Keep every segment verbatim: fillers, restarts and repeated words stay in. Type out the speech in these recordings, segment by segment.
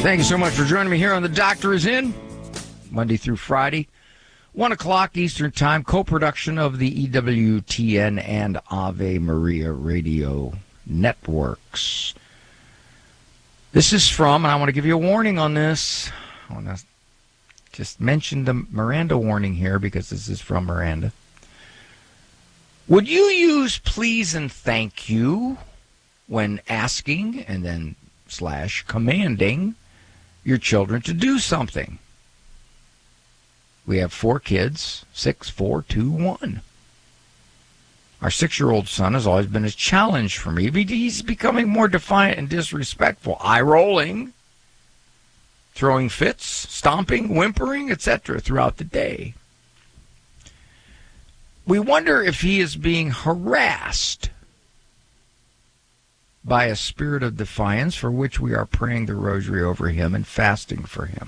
Thank you so much for joining me here on The Doctor Is In, Monday through Friday, one o'clock Eastern Time, co-production of the E W T N and Ave Maria Radio Networks. This is from, and I want to give you a warning on this. I want to just mention the Miranda warning here because this is from Miranda. Would you use please and thank you when asking and then slash commanding your children to do something? We have four kids, six, four, two, one. Our six-year-old son has always been a challenge for me. He's becoming more defiant and disrespectful, eye-rolling, throwing fits, stomping, whimpering, et cetera throughout the day. We wonder if he is being harassed by a spirit of defiance for which we are praying the rosary over him and fasting for him.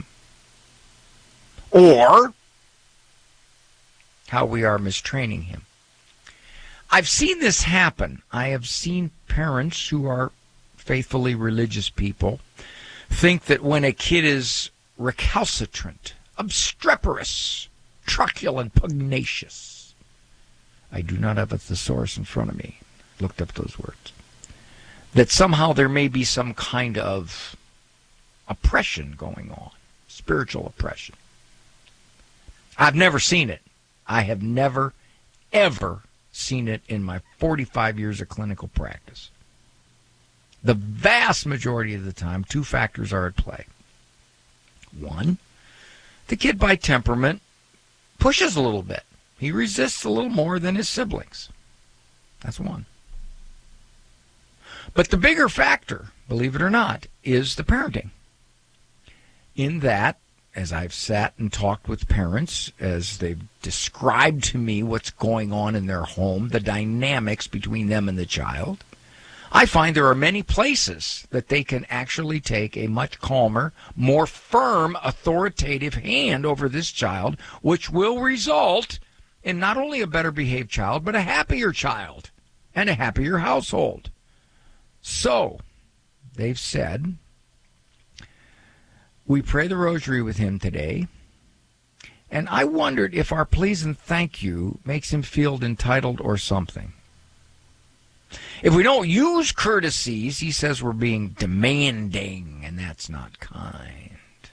Or how we are mistraining him. I've seen this happen. I have seen parents who are faithfully religious people think that when a kid is recalcitrant, obstreperous, truculent, pugnacious. I do not have a thesaurus in front of me. Looked up those words. That somehow there may be some kind of oppression going on, spiritual oppression. I've never seen it. I have never, ever seen it in my forty-five years of clinical practice. The vast majority of the time, two factors are at play. One, the kid by temperament pushes a little bit. He resists a little more than his siblings. That's one. But the bigger factor, believe it or not, is the parenting. In that, as I've sat and talked with parents, as they've described to me what's going on in their home, the dynamics between them and the child, I find there are many places that they can actually take a much calmer, more firm, authoritative hand over this child, which will result in not only a better behaved child, but a happier child and a happier household. So, they've said, we pray the rosary with him today, and I wondered if our please and thank you makes him feel entitled or something. If we don't use courtesies, he says we're being demanding, and that's not kind.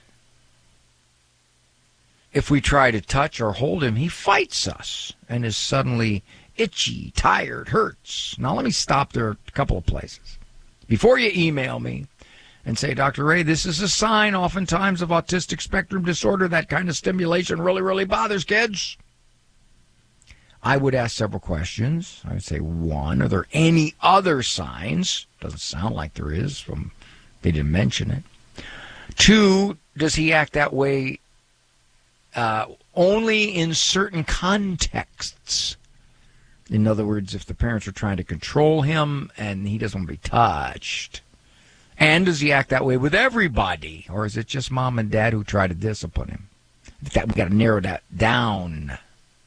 If we try to touch or hold him, he fights us and is suddenly itchy, tired, hurts. Now, let me stop there a couple of places. Before you email me and say, Doctor Ray, this is a sign oftentimes of autistic spectrum disorder, that kind of stimulation really, really bothers kids, I would ask several questions. I would say, one, are there any other signs? Doesn't sound like there is. From they didn't mention it. Two, does he act that way uh, only in certain contexts? In other words, if the parents are trying to control him and he doesn't want to be touched. And does he act that way with everybody? Or is it just mom and dad who try to discipline him? That we got to narrow that down.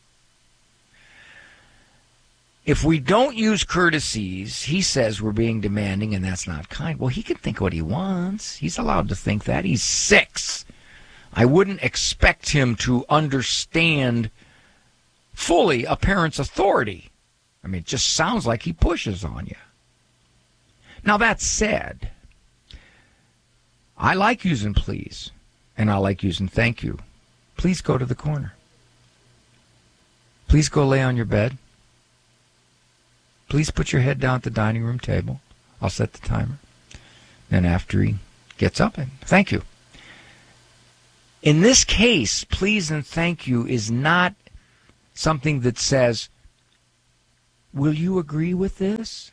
If we don't use courtesies, he says we're being demanding and that's not kind. Well, he can think what he wants. He's allowed to think that. He's six. I wouldn't expect him to understand fully a parent's authority. I mean, it just sounds like he pushes on you. Now, that said, I like using please, and I like using thank you. Please go to the corner. Please go lay on your bed. Please put your head down at the dining room table. I'll set the timer. Then after he gets up, and thank you. In this case, please and thank you is not something that says, will you agree with this?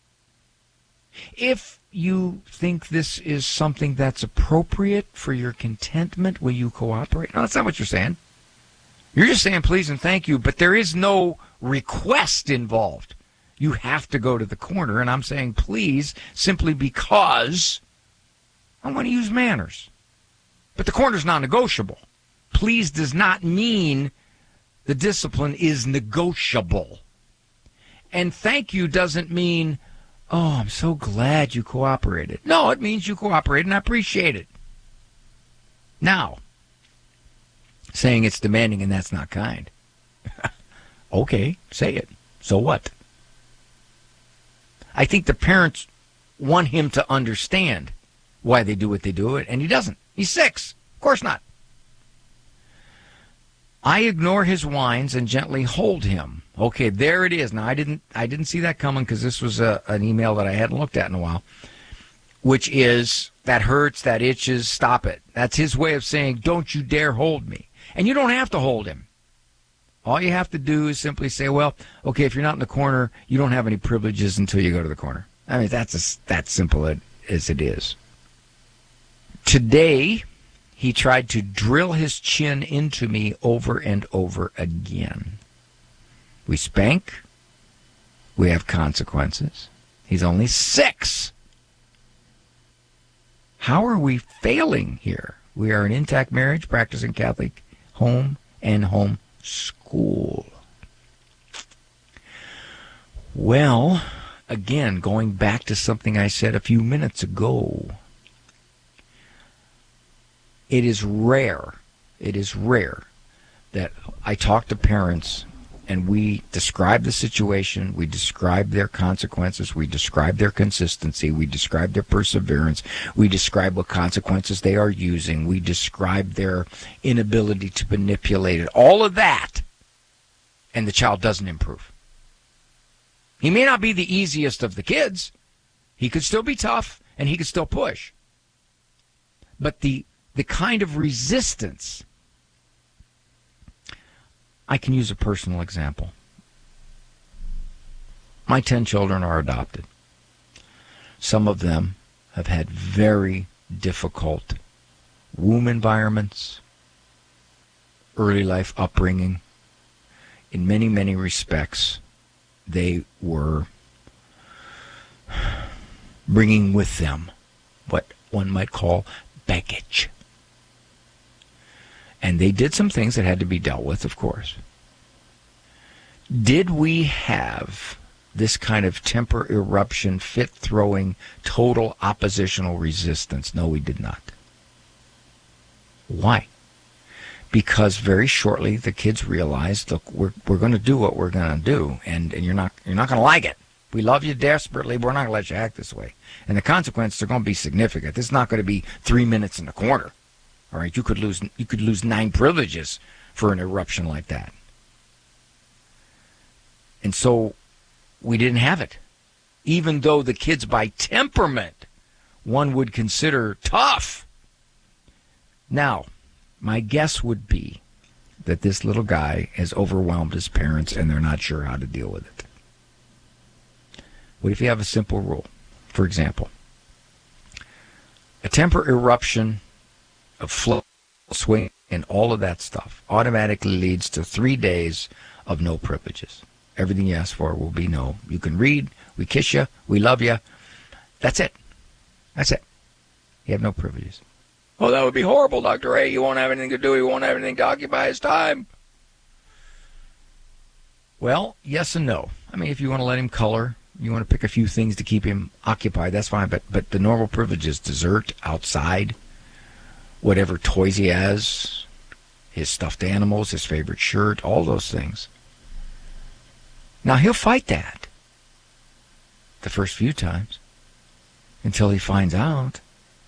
If you think this is something that's appropriate for your contentment, will you cooperate? No, that's not what you're saying. You're just saying please and thank you, but there is no request involved. You have to go to the corner, and I'm saying please simply because I want to use manners. But the corner's non-negotiable. Please does not mean the discipline is negotiable. And thank you doesn't mean, oh, I'm so glad you cooperated. No, it means you cooperated, and I appreciate it. Now, saying it's demanding and that's not kind. Okay, say it. So what? I think the parents want him to understand why they do what they do, and he doesn't. He's six. Of course not. I ignore his whines and gently hold him. Okay, there it is. Now, I didn't I didn't see that coming because this was a, an email that I hadn't looked at in a while, which is, that hurts, that itches, stop it. That's his way of saying, don't you dare hold me. And you don't have to hold him. All you have to do is simply say, well, okay, if you're not in the corner, you don't have any privileges until you go to the corner. I mean, that's as, that simple as it is. Today, he tried to drill his chin into me over and over again. We spank. We have consequences. He's only six. How are we failing here? We are an intact marriage, practicing Catholic home and home school. Well, again, going back to something I said a few minutes ago, it is rare, it is rare that I talk to parents and we describe the situation, we describe their consequences, we describe their consistency, we describe their perseverance, we describe what consequences they are using, we describe their inability to manipulate it, all of that, and the child doesn't improve. He may not be the easiest of the kids. He could still be tough, and he could still push. But the the kind of resistance, I can use a personal example. My ten children are adopted. Some of them have had very difficult womb environments, early life upbringing. In many, many respects, they were bringing with them what one might call baggage. And they did some things that had to be dealt with, of course. Did we have this kind of temper eruption, fit-throwing, total oppositional resistance? No, we did not. Why? Because very shortly the kids realized, look, we're we're going to do what we're going to do, and, and you're not you're not going to like it. We love you desperately, but we're not going to let you act this way. And the consequences are going to be significant. This is not going to be three minutes in the corner. All right, you could lose you could lose nine privileges for an eruption like that. And so we didn't have it. Even though the kids by temperament one would consider tough. Now, my guess would be that this little guy has overwhelmed his parents and they're not sure how to deal with it. What if you have a simple rule? For example, a temper eruption of flow, swing, and all of that stuff automatically leads to three days of no privileges. Everything you ask for will be no. You can read, we kiss you, we love you. That's it. That's it. You have no privileges. Oh, that would be horrible, Doctor A. You won't have anything to do. You won't have anything to occupy his time. Well, yes and no. I mean, if you want to let him color, you want to pick a few things to keep him occupied, that's fine. But but the normal privileges, dessert, outside, whatever toys he has, his stuffed animals, his favorite shirt, all those things. Now, he'll fight that the first few times until he finds out.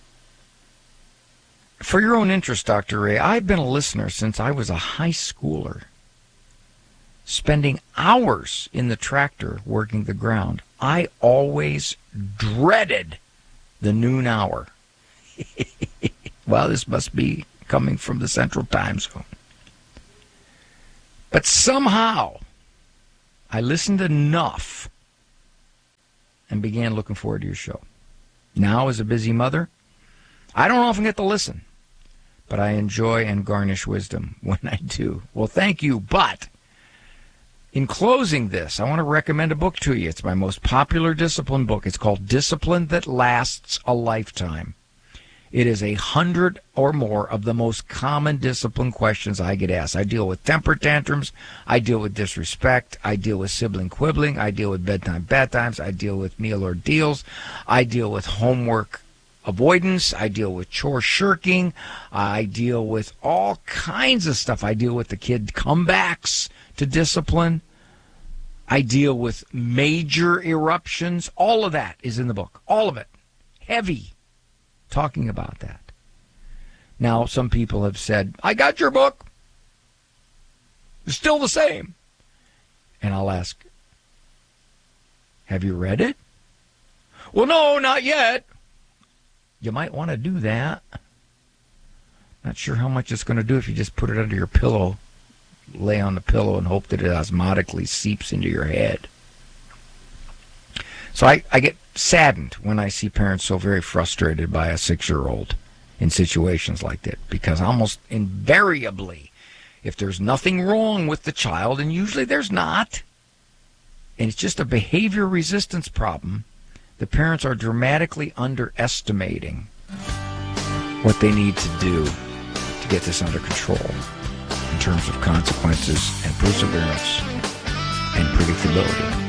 For your own interest, Doctor Ray, I've been a listener since I was a high schooler, spending hours in the tractor working the ground. I always dreaded the noon hour. Well, this must be coming from the Central Time Zone. But somehow, I listened enough and began looking forward to your show. Now, as a busy mother, I don't often get to listen, but I enjoy and garnish wisdom when I do. Well, thank you, but in closing this, I want to recommend a book to you. It's my most popular discipline book. It's called Discipline That Lasts a Lifetime. It is a hundred or more of the most common discipline questions I get asked. I deal with temper tantrums. I deal with disrespect. I deal with sibling quibbling. I deal with bedtime bad times. I deal with meal ordeals. I deal with homework avoidance. I deal with chore shirking. I deal with all kinds of stuff. I deal with the kid comebacks to discipline. I deal with major eruptions. All of that is in the book. All of it. Heavy talking about that. Now, some people have said, I got your book. It's still the same. And I'll ask, have you read it? Well, no, not yet. You might want to do that. Not sure how much it's going to do if you just put it under your pillow, lay on the pillow, and hope that it osmotically seeps into your head. So I, I get saddened when I see parents so very frustrated by a six-year-old in situations like that, because almost invariably, if there's nothing wrong with the child, and usually there's not, and it's just a behavior resistance problem, the parents are dramatically underestimating what they need to do to get this under control in terms of consequences and perseverance and predictability.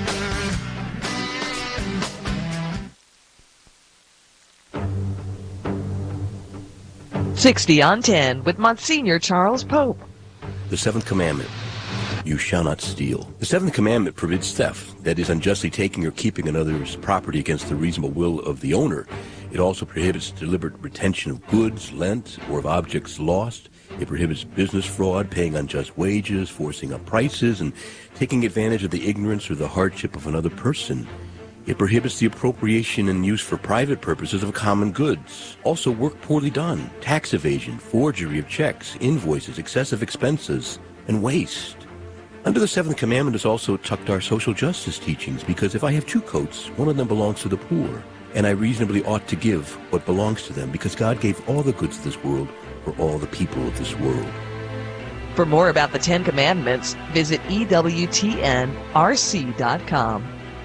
sixty on ten with Monsignor Charles Pope. The seventh commandment, you shall not steal. The seventh commandment forbids theft, that is, unjustly taking or keeping another's property against the reasonable will of the owner. It also prohibits deliberate retention of goods lent or of objects lost. It prohibits business fraud, paying unjust wages, forcing up prices, and taking advantage of the ignorance or the hardship of another person. It prohibits the appropriation and use for private purposes of common goods. Also, work poorly done, tax evasion, forgery of checks, invoices, excessive expenses, and waste. Under the seventh commandment is also tucked our social justice teachings, because if I have two coats, one of them belongs to the poor, and I reasonably ought to give what belongs to them, because God gave all the goods of this world for all the people of this world. For more about the Ten Commandments, visit E W T N R C dot com.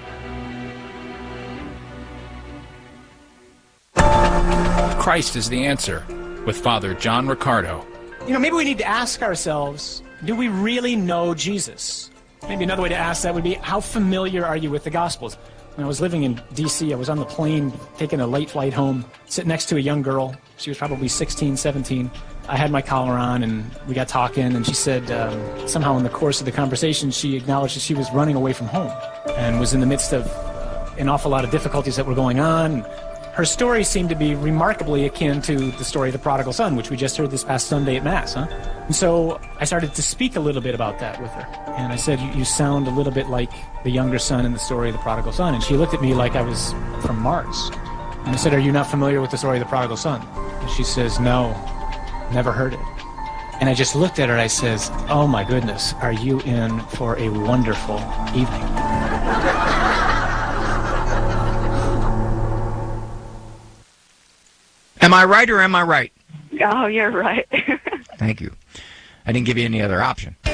Christ is the answer, with Father John Riccardo. You know, maybe we need to ask ourselves, do we really know Jesus? Maybe another way to ask that would be, how familiar are you with the Gospels? When I was living in D C, I was on the plane taking a late flight home, sitting next to a young girl. She was probably sixteen, seventeen. I had my collar on, and we got talking, and she said um, somehow in the course of the conversation, she acknowledged that she was running away from home and was in the midst of uh, an awful lot of difficulties that were going on. Her story seemed to be remarkably akin to the story of the prodigal son, which we just heard this past Sunday at Mass, huh? And so I started to speak a little bit about that with her. And I said, you, you sound a little bit like the younger son in the story of the prodigal son. And she looked at me like I was from Mars. And I said, are you not familiar with the story of the prodigal son? And she says, no, never heard it. And I just looked at her and I says, oh my goodness, are you in for a wonderful evening? Am I right or am I right? Oh, you're right. Thank you. I didn't give you any other option.